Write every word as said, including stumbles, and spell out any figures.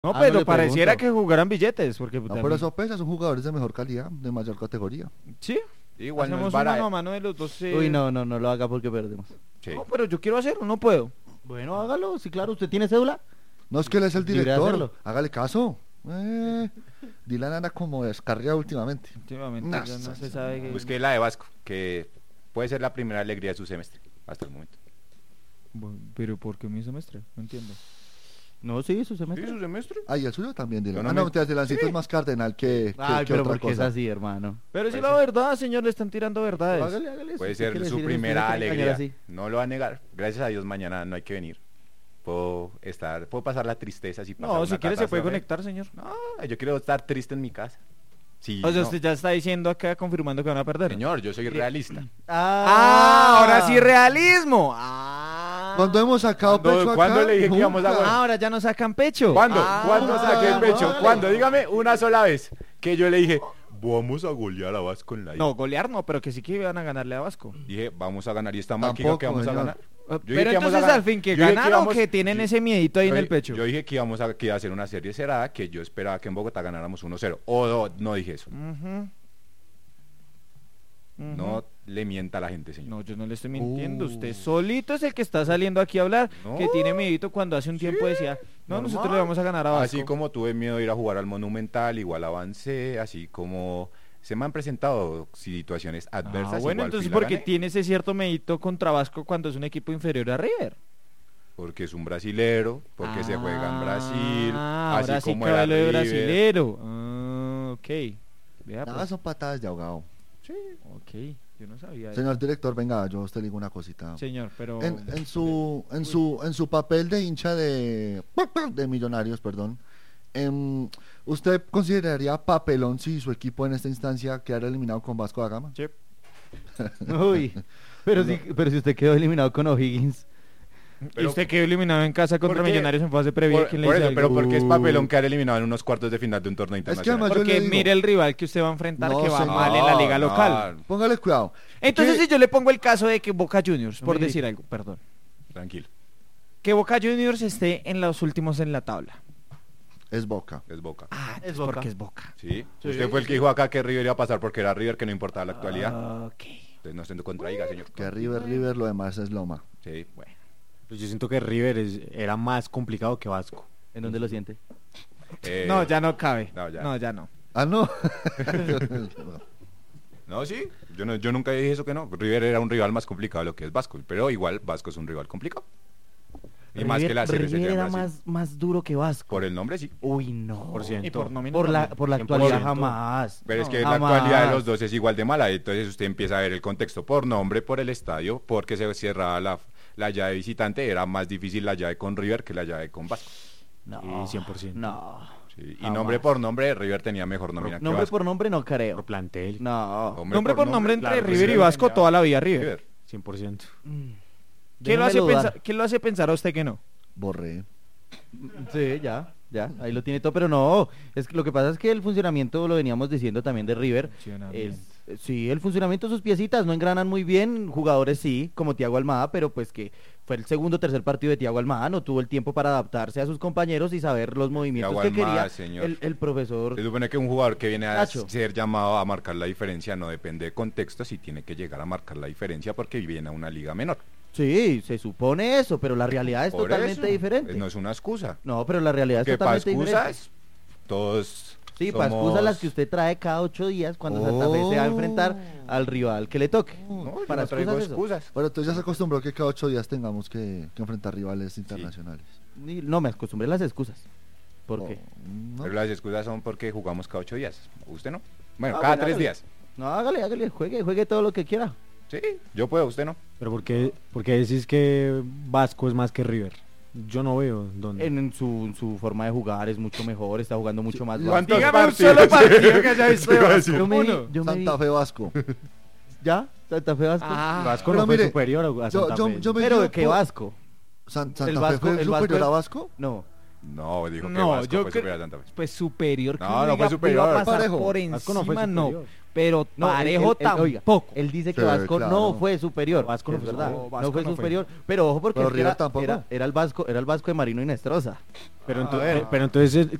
No, Ah, pero no le pareciera pregunto. que jugaran billetes, porque No, también- pero eso pesa, son jugadores de mejor calidad, de mayor categoría. Sí, Igual no hacemos es un vara. mano a mano de los dos. eh. Uy, no, no, no lo haga porque perdemos. Sí. No, pero yo quiero hacerlo, no puedo. Bueno, hágalo, sí, claro, ¿usted tiene cédula? No es que él es el Libre de director, hacerlo. hágale caso. Eh, Dylan anda como descarriado últimamente. Últimamente No, ya no sí, se sí, sabe que... Busqué la de Vasco, que puede ser la primera alegría de su semestre, hasta el momento. Bueno, pero ¿por qué mi semestre? No entiendo. No, sí, su semestre. ¿Sí, su semestre? Ah, y el suyo también, Dylan. Yo no Ah, me- no, te Dylancito Sí. es más cardenal que, que, Ay, que pero otra porque es cosa. así, hermano. Pero si Puede la ser. verdad, señor, le están tirando verdades. Hágale, hágale. Puede si usted ser quiere su decir, usted primera no tiene que engañar alegría. así. No lo va a negar. Gracias a Dios mañana no hay que venir. Puedo estar, puedo pasar la tristeza si pasa No, una si quiere se puede catástrofe. conectar, señor. No, yo quiero estar triste en mi casa. Sí, O sea, no. usted ya está diciendo acá, confirmando que van a perder. Señor, yo soy realista. Ah, ahora sí realismo. Ah. Cuando hemos sacado ¿Cuándo- pecho cuándo acá, le dije que íbamos a nunca. ganar? Ah, ahora ya no sacan pecho. ¿Cuándo? Ah, ¿Cuándo saqué el pecho? hágale. ¿Cuándo? Dígame una sola vez que yo le dije, vamos a golear a Vasco en la ida. No, golear no, pero que sí que iban a ganarle a Vasco. Dije, vamos a ganar y está mal que diga Tampoco, que vamos a señor. ganar. Yo dije Pero que íbamos a entonces ganar. al fin que Yo dije ganaron íbamos- que tienen yo- ese miedito ahí en yo el dije- pecho. Yo dije que íbamos a, que iba a ser una serie cerrada, que yo esperaba que en Bogotá ganáramos uno cero. O no, no dije eso. Ujú. Ujú. No le mienta a la gente, señor. No, yo no le estoy mintiendo. Uh. Usted solito es el que está saliendo aquí a hablar, No. que tiene miedito cuando hace un tiempo decía, no, normal. nosotros le vamos a ganar a Vasco. Así como tuve miedo de ir a jugar al Monumental, igual avancé, así como se me han presentado situaciones adversas. Ah, bueno, igual entonces fui y la porque gané, tiene ese cierto miedito contra Vasco cuando es un equipo inferior a River. porque es un brasilero, porque se juega en Brasil, Ah, así ahora sí como cabe era lo de River. brasilero. Ah, ok. Vea, Nada, pues. son patadas de ahogado. Sí, ok. Yo no sabía eso. Señor director, venga, yo a usted le digo una cosita. Señor, pero... En, en su en su en su papel de hincha de de Millonarios, perdón, em, ¿usted consideraría papelón si su equipo en esta instancia quedara eliminado con Vasco da Gama? Sí. Uy, pero, si, pero si usted quedó eliminado con O'Higgins. ¿Y Pero- usted quedó eliminado en casa contra ¿Por qué? Millonarios en fase previa? Por, ¿Quién le por dice eso, pero algo? porque es papelón quedar eliminado en unos cuartos de final de un torneo que internacional. además yo Porque le digo- mire el rival que usted va a enfrentar No, que va señor. mal en la liga No, local. no, Póngale cuidado. Entonces ¿Qué? si yo le pongo el caso de que Boca Juniors, por Mire. decir algo, perdón, tranquilo, que Boca Juniors esté en los últimos en la tabla. Es Boca. es Boca. Ah, Es es Boca. porque es Boca. Sí. Sí. Usted fue el que dijo acá que River iba a pasar porque era River, que no importaba la actualidad. Ah, ok. Entonces no se contradiga, señor. Que River, River, lo demás es Loma. Sí. Bueno. Pues yo siento que River es- era más complicado que Vasco. ¿En dónde lo siente? Eh, No, ya no cabe. no, ya. No, ya no. Ah, no. No, sí. Yo, no, yo nunca dije eso que no. River era un rival más complicado de lo que es Vasco. Pero igual Vasco es un rival complicado. Y más que la River C R C era en Brasil. más, más duro que Vasco. Por el nombre, sí. Uy, no. Por ciento. Y por nómina Por la, también. por la cien por actualidad ciento. jamás. Pero es No, que la jamás. actualidad de los dos es igual de mala. Entonces usted empieza a ver el contexto por nombre, por el estadio, porque se cerraba la, la llave visitante. Era más difícil la llave con River que la llave con Vasco. No, Sí, cien por ciento. No. Sí, Y Jamás. nombre por nombre, River tenía mejor nómina que Nombre Vasco. por nombre no Por creo. plantel, No. Nombre por nombre entre claro, River y River Vasco tenía- toda la vida River. River. cien por ciento. ¿Qué lo, hace Déjemelo dudar. pensar, ¿Qué lo hace pensar a usted que no? Borré. Sí, ya, ya, ahí lo tiene todo, pero no, es que lo que pasa es que el funcionamiento, lo veníamos diciendo también de River, es, sí, el funcionamiento de sus piecitas no engranan muy bien, jugadores sí, como Thiago Almada, pero pues que fue el segundo o tercer partido de Thiago Almada, no tuvo el tiempo para adaptarse a sus compañeros y saber los movimientos Thiago que Almada, quería señor. el, el profesor. Se supone que un jugador que viene a Nacho. ser llamado a marcar la diferencia no depende de contexto, si tiene que llegar a marcar la diferencia porque viene a una liga menor. Sí, se supone eso, pero la realidad es Por totalmente eso, diferente. No es una excusa. No, pero la realidad es Que para totalmente diferente. excusas, todos Sí, para somos- excusas las que usted trae cada ocho días cuando Santa Fe se va a enfrentar al rival que le toque. No, yo para no traigo excusas eso. excusas. Bueno, entonces ya se acostumbró que cada ocho días tengamos que, que enfrentar rivales internacionales. Ni- No, me acostumbré a las excusas. ¿Por qué? Oh, ¿no? Pero las excusas son porque jugamos cada ocho días. ¿Usted no? Bueno, Ah, cada bueno, tres hágale. días. No, hágale, hágale, juegue, juegue todo lo que quiera. Sí, yo puedo, usted no. Pero ¿por qué, por qué decís que Vasco es más que River? Yo no veo dónde. En, en su, en su forma de jugar es mucho mejor, está jugando mucho más. ¿Cuántos Dígame un partidos? solo partido que haya visto de Iba a Vasco. decir. Yo me vi, Uno. yo me vi- Santa Fe Vasco. ¿Ya? Santa Fe Vasco. Ah, Vasco pero no fue mire, superior a yo- Santa yo- Fe. yo me- Pero yo ¿qué puedo- Vasco? San- El ¿Santa Vasco- Fe fue el Vasco superior es- a Vasco? No. No, dijo que No, Vasco yo fue creo- superior a Santa Fe. Pues superior. que No, uno no fue diga, superior. iba a pasar Parejo. por Vasco no fue encima, no. superior. Pero No, él- parejo él- él- oiga, tampoco. Él dice que Sí, Vasco claro. no fue superior. Vasco no es fue verdad. superior. No, Vasco fue no fue. superior. Pero ojo porque Pero es que River era, tampoco. era, era el Vasco, era el Vasco de Marino Inestrosa. Pero, A ento- ver. eh, pero entonces,